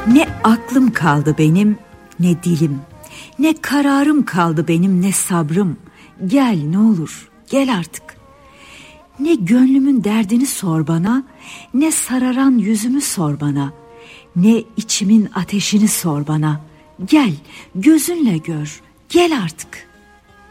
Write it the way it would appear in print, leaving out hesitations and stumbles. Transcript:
Ne aklım kaldı benim, ne dilim, ne kararım kaldı benim, ne sabrım. Gel ne olur, gel artık. Ne gönlümün derdini sor bana, ne sararan yüzümü sor bana, ne içimin ateşini sor bana. Gel, gözünle gör, gel artık.